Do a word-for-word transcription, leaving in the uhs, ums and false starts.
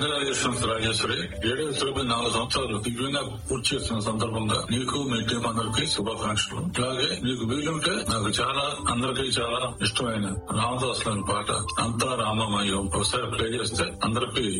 Congratulations Rajeshwari. Radio Surabhi నాలుగు సంవత్సరాలు దివ్యంగా పూర్తి చేస్తున్న సందర్భంగా నీకు మీ టీం అందరికి శుభాకాంక్షలు. అలాగే నీకు వీలుంటే నాకు చాలా అందరికీ చాలా ఇష్టమైన రామదాస్ పాట అంతా రామమయం ఒకసారి ప్లే చేస్తే అందరికీ